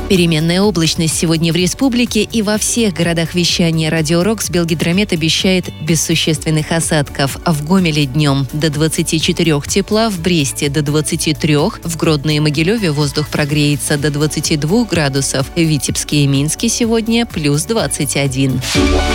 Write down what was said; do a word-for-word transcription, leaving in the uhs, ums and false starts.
Переменная облачность сегодня в республике и во всех городах вещания «Радио Рокс» Белгидромет обещает без существенных осадков. В Гомеле днем до двадцати четырёх тепла, в Бресте до двадцати трёх, в Гродно и Могилеве воздух прогреется до двадцати двух градусов, в Витебске и Минске сегодня плюс двадцать один.